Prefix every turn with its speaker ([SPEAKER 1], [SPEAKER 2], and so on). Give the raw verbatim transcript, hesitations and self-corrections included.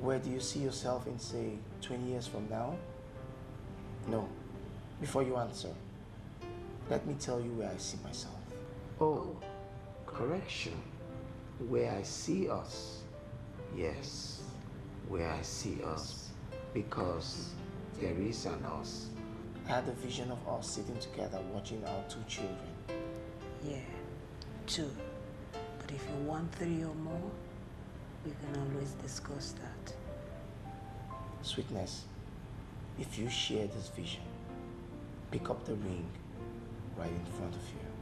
[SPEAKER 1] Where do you see yourself in, say, twenty years from now? No. Before you answer, let me tell you where I see myself.
[SPEAKER 2] Oh, correction. Where I see us. Yes, where I see us. Because there is an us.
[SPEAKER 1] I had a vision of us sitting together watching our two children.
[SPEAKER 3] Yeah, two. But if you want three or more, we can always discuss that.
[SPEAKER 1] Sweetness, if you share this vision, pick up the ring right in front of you.